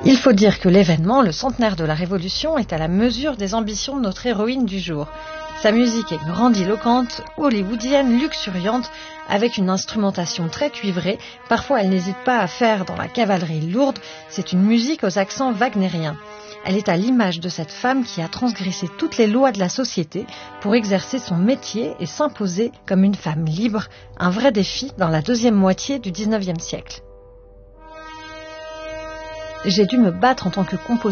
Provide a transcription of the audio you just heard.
Il faut dire que l'événement, le centenaire de la Révolution, est à la mesure des ambitions de notre héroïne du jour. Sa musique est grandiloquente, hollywoodienne, luxuriante, avec une instrumentation très cuivrée. Parfois, elle n'hésite pas à faire dans la cavalerie lourde. C'est une musique aux accents wagnériens. Elle est à l'image de cette femme qui a transgressé toutes les lois de la société pour exercer son métier et s'imposer comme une femme libre, un vrai défi dans la deuxième moitié du XIXe siècle. J'ai dû me battre en tant que compositrice